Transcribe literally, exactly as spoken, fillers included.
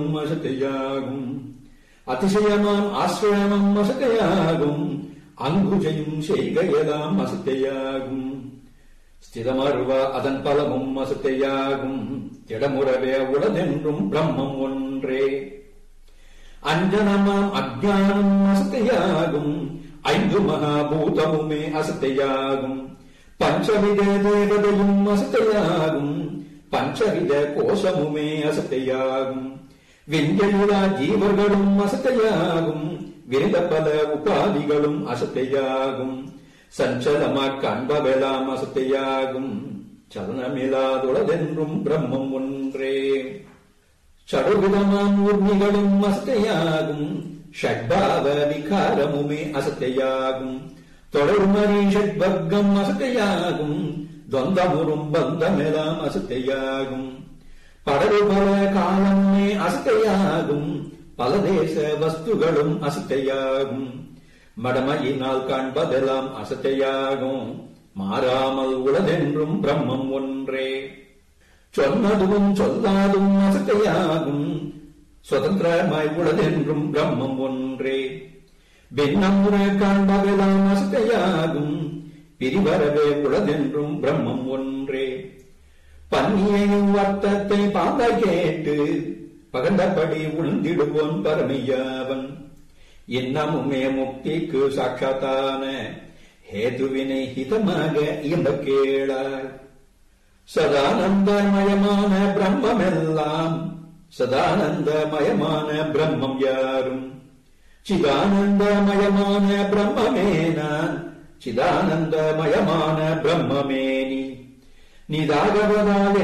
அசத்தையாகும். அதிசயமாம் ஆசிரமம் அசத்தையாகும். அங்குஜையும் செய்கையெல்லாம் அசத்தையாகும். ஸ்திரமருவ அதன் பலமும் அசத்தையாகும். திடமுறவே உளதென்றும் பிரம்மம் ஒன்றே. அஞ்சனமாம் அஜ்ஞானம் அசத்தையாகும். ஐந்து மகாபூதமுமே அசத்தையாகும். பஞ்சவித தேவதையும் அசத்தையாகும். பஞ்சவித கோஷமுமே அசத்தையாகும். விஞ்சலுடா ஜீவர்களும் அசத்தையாகும். விருத பல உபாதிகளும் அசத்தையாகும். சஞ்சலமா காண்பவெல்லாம் அசத்தையாகும். சலனமில்லாதுளதென்றும் பிரம்மம் ஒன்றே. சடுவிதமாம் ஊர்மிகளும் அசத்தையாகும். ஷட்பாவ விகாரமுமே அசத்தையாகும். தொடர்மணி ஷட்வர்க்கம் அசத்தையாகும். துவந்தமுறும் பந்தமெல்லாம் அசத்தையாகும். படருபல காலமே அசத்தையாகும். பல தேச வஸ்துகளும் அசத்தையாகும். மடமையினால் காண்பதெல்லாம் அசத்தையாகும். மாறாமல் உளதென்றும் பிரம்மம் ஒன்றே. சொன்னதும் சொல்லாதும் அசத்தையாகும். சுதந்திரமாய் உளதென்றும் பிரம்மம் ஒன்றே. பின்னமுற காண்பதெல்லாம் அசத்தையாகும். பிரிவரவே உளதென்றும் பிரம்மம் ஒன்றே. பன்னியையும் வர்த்தத்தை பாங்க கேட்டு பகந்தபடி உள்ந்திடுவோன் பரமையாவன். இன்னமுமே முக்திக்கு சாட்சாத்தான ஹேதுவினை ஹிதமாக இயம்ப கேளாய். சதானந்தமயமான பிரம்மெல்லாம் சதானந்தமயமான பிரம்மம் யாரும். சிதானந்தமயமான பிரம்மே நான். சிதானந்தமயமான பிரம்மே நீ. நிதாகவதால்